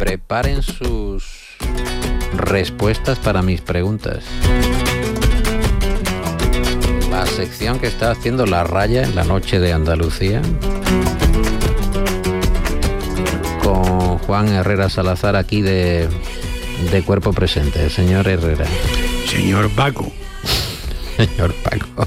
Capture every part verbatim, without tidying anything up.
preparen sus respuestas para mis preguntas. La sección que está haciendo La Raya en la noche de Andalucía, con Juan Herrera Salazar aquí de, de cuerpo presente. Señor Herrera. Señor Paco. Señor Paco.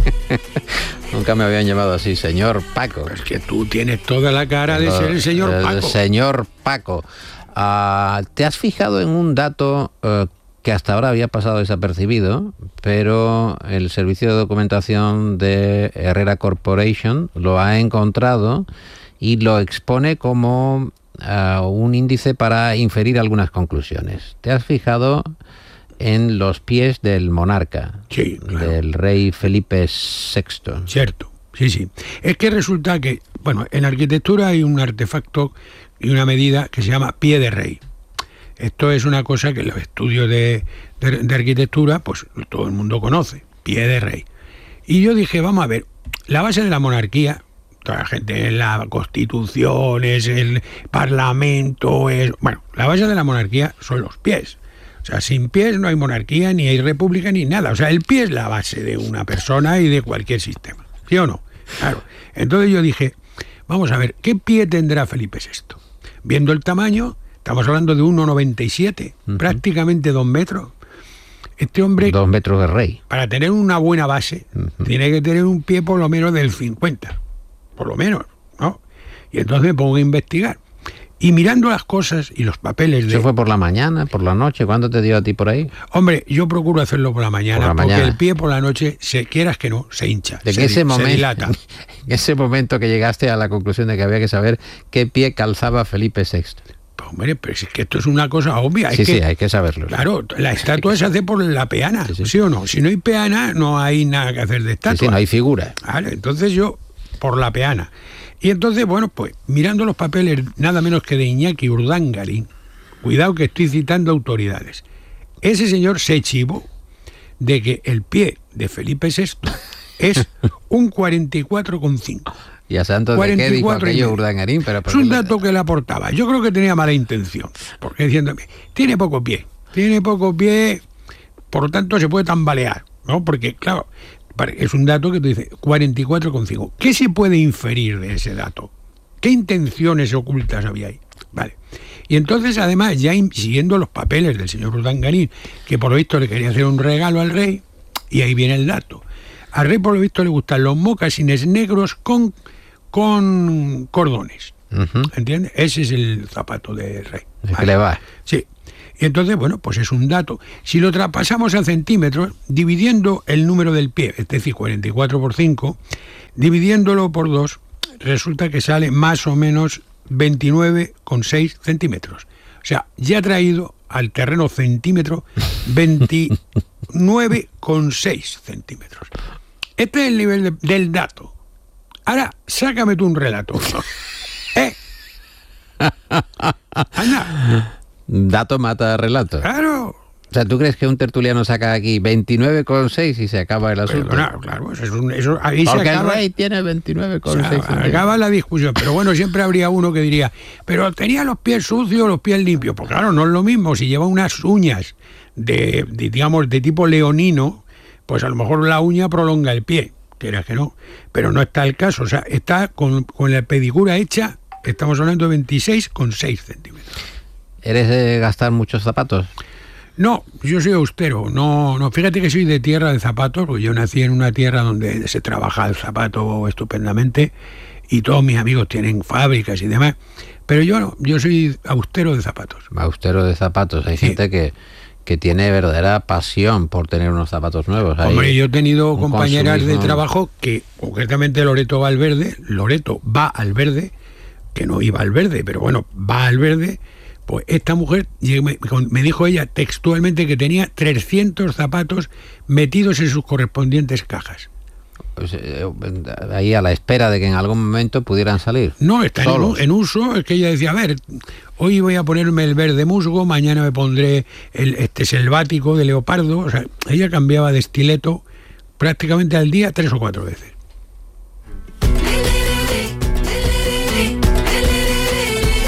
Nunca me habían llamado así, señor Paco. Es que tú tienes toda la cara de ser el señor el Paco. Señor Paco. Uh, ¿Te has fijado en un dato uh, que hasta ahora había pasado desapercibido, pero el servicio de documentación de Herrera Corporation lo ha encontrado y lo expone como uh, un índice para inferir algunas conclusiones? ¿Te has fijado en los pies del monarca? Sí, claro. Del rey Felipe sexto. Cierto, sí, sí. Es que resulta que, bueno, en arquitectura hay un artefacto y una medida que se llama pie de rey. Esto es una cosa que en los estudios de, de, de arquitectura, pues todo el mundo conoce, pie de rey. Y yo dije, vamos a ver, la base de la monarquía, toda la gente, la constitución, es el parlamento, es... Bueno, la base de la monarquía son los pies. O sea, sin pies no hay monarquía, ni hay república, ni nada. O sea, el pie es la base de una persona y de cualquier sistema. ¿Sí o no? Claro. Entonces yo dije, vamos a ver, ¿qué pie tendrá Felipe sexto? Viendo el tamaño, estamos hablando de uno noventa y siete, uh-huh. prácticamente dos metros. Este hombre... Dos metros de rey. Para tener una buena base, uh-huh. tiene que tener un pie por lo menos del cincuenta. Por lo menos, ¿no? Y entonces me pongo a investigar. Y mirando las cosas y los papeles de... ¿Eso fue por la mañana, por la noche? ¿Cuándo te dio a ti por ahí? Hombre, yo procuro hacerlo por la mañana, por la porque mañana. El pie por la noche, se quieras que no, se hincha, de se, que ese se momento, dilata. En ese momento que llegaste a la conclusión de que había que saber qué pie calzaba Felipe sexto. Pues, hombre, pero es que esto es una cosa obvia. Sí, es sí, que, hay que saberlo. Claro, la estatua se hace por la peana, sí, sí. ¿sí o no? Si no hay peana, no hay nada que hacer de estatua. Sí, sí, no hay figura. Vale, entonces yo, por la peana. Y entonces, bueno, pues mirando los papeles nada menos que de Iñaki Urdangarín, cuidado que estoy citando autoridades, ese señor se chivó de que el pie de Felipe sexto es un cuarenta y cuatro coma cinco. ¿Y a santo de qué dijo aquello Urdangarín? Pero es un dato que le aportaba. Yo creo que tenía mala intención, porque diciéndome, tiene poco pie, tiene poco pie, por lo tanto se puede tambalear, ¿no? Porque, claro... Es un dato que tú dices, cuarenta y cuatro coma cinco. ¿Qué se puede inferir de ese dato? ¿Qué intenciones ocultas había ahí? Vale. Y entonces, además, ya siguiendo los papeles del señor Urdangarín, que por lo visto le quería hacer un regalo al rey, y ahí viene el dato. Al rey, por lo visto, le gustan los mocasines negros con, con cordones. Uh-huh. ¿Entiendes? Ese es el zapato del rey. ¿Vale? ¿Qué le va? Sí. Y entonces, bueno, pues es un dato. Si lo traspasamos a centímetros, dividiendo el número del pie, es decir, cuarenta y cuatro por cinco, dividiéndolo por dos, resulta que sale más o menos veintinueve coma seis centímetros. O sea, ya ha traído al terreno centímetro veintinueve coma seis centímetros. Este es el nivel de, del dato. Ahora, sácame tú un relato. ¿Eh? Anda. Dato mata relato. Claro. O sea, ¿tú crees que un tertuliano saca aquí veintinueve coma seis y se acaba el asunto? Pero, claro, claro, eso es un, eso, ahí Porque se acaba, el rey tiene veintinueve coma seis. O sea, acaba la discusión, pero bueno, siempre habría uno que diría, pero tenía los pies sucios o los pies limpios. Pues claro, no es lo mismo. Si lleva unas uñas de, de, digamos, de tipo leonino, pues a lo mejor la uña prolonga el pie, quieras que no. Pero no está el caso, o sea, está con, con la pedicura hecha, estamos hablando de veintiséis coma seis centímetros. ¿Eres de gastar muchos zapatos? No, yo soy austero. No, no, fíjate que soy de tierra de zapatos, porque yo nací en una tierra donde se trabaja el zapato estupendamente y todos mis amigos tienen fábricas y demás. Pero yo no, yo soy austero de zapatos. Austero de zapatos. Hay Sí. gente que, que tiene verdadera pasión por tener unos zapatos nuevos. Hay Hombre, yo he tenido un compañeras consumismo. de trabajo que, concretamente Loreto Valverde, Loreto va al verde, que no iba al verde, pero bueno, va al verde. Pues esta mujer, me dijo ella textualmente que tenía trescientos zapatos metidos en sus correspondientes cajas. Pues, eh, ahí a la espera de que en algún momento pudieran salir. No, está solos. en, en uso. Es que ella decía, a ver, hoy voy a ponerme el verde musgo, mañana me pondré el este selvático de leopardo. O sea, ella cambiaba de estileto prácticamente al día tres o cuatro veces. El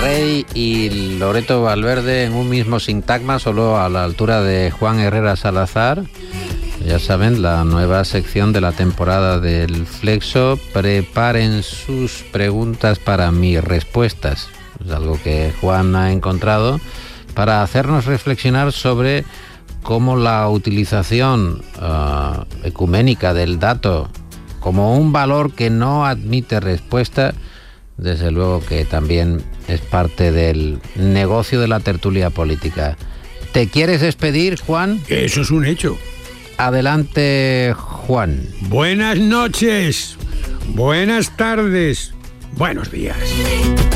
Rey y Loreto Valverde en un mismo sintagma, solo a la altura de Juan Herrera Salazar. Ya saben, la nueva sección de la temporada del Flexo. Preparen sus preguntas para mis respuestas. Es algo que Juan ha encontrado para hacernos reflexionar sobre cómo la utilización uh, ecuménica del dato como un valor que no admite respuesta, desde luego que también es parte del negocio de la tertulia política. ¿Te quieres despedir, Juan? Eso es un hecho. Adelante, Juan. Buenas noches, buenas tardes, buenos días.